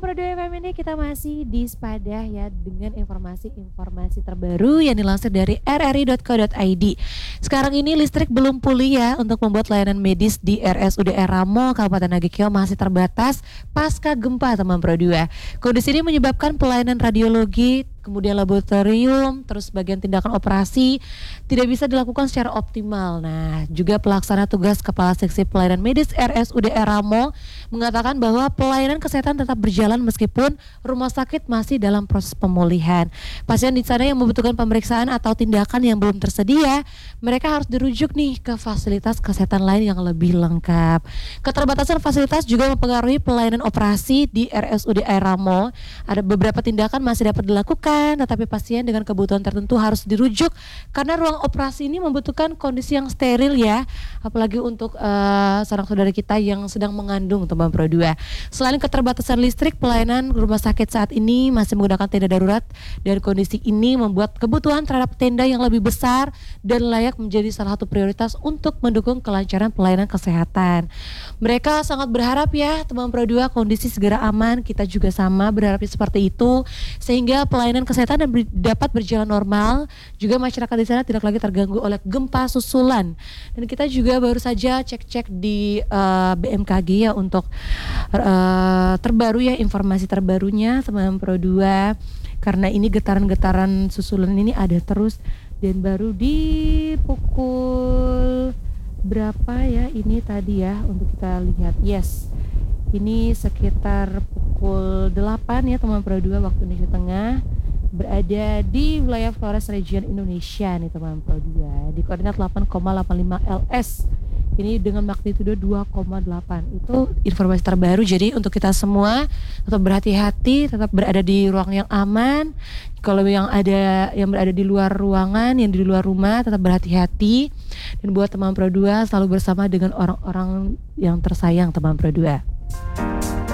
Pro 2 FM ini kita masih di Sepadah ya dengan informasi-informasi terbaru yang dilansir dari rri.co.id. Sekarang ini listrik belum pulih ya untuk membuat layanan medis di RSUD Ramo Kabupaten Nagekeo masih terbatas pasca gempa teman Pro 2. Kondisi ini menyebabkan pelayanan radiologi, kemudian laboratorium, terus bagian tindakan operasi tidak bisa dilakukan secara optimal. Nah, juga pelaksana tugas Kepala Seksi Pelayanan Medis RSUD Ramo mengatakan bahwa pelayanan kesehatan tetap berjalan meskipun rumah sakit masih dalam proses pemulihan. Pasien di sana yang membutuhkan pemeriksaan atau tindakan yang belum tersedia, mereka harus dirujuk nih ke fasilitas kesehatan lain yang lebih lengkap. Keterbatasan fasilitas juga mempengaruhi pelayanan operasi di RSUD Ramo. Ada beberapa tindakan masih dapat dilakukan, tetapi pasien dengan kebutuhan tertentu harus dirujuk karena ruang operasi ini membutuhkan kondisi yang steril ya, apalagi untuk seorang saudara kita yang sedang mengandung teman Pro 2. Selain keterbatasan listrik, pelayanan rumah sakit saat ini masih menggunakan tenda darurat dan kondisi ini membuat kebutuhan terhadap tenda yang lebih besar dan layak menjadi salah satu prioritas untuk mendukung kelancaran pelayanan kesehatan. Mereka sangat berharap ya teman Pro 2 kondisi segera aman, kita juga sama berharapnya seperti itu sehingga pelayanan kesehatan dapat berjalan normal, juga masyarakat di sana tidak lagi terganggu oleh gempa susulan. Dan kita juga baru saja cek-cek di BMKG ya untuk terbaru ya, informasi terbarunya teman Pro 2, karena ini getaran-getaran susulan ini ada terus dan baru di pukul berapa ya ini tadi ya untuk kita lihat. Yes, ini sekitar pukul 8 ya teman Pro 2 waktu Indonesia Tengah, berada di wilayah Flores Region Indonesia nih teman Pro 2 di koordinat 8,85 LS. Ini dengan magnitudo 2,8. Itu informasi terbaru, jadi untuk kita semua tetap berhati-hati, tetap berada di ruang yang aman. Kalau yang berada di luar ruangan, yang di luar rumah, tetap berhati-hati. Dan buat teman Pro 2 selalu bersama dengan orang-orang yang tersayang teman Pro 2.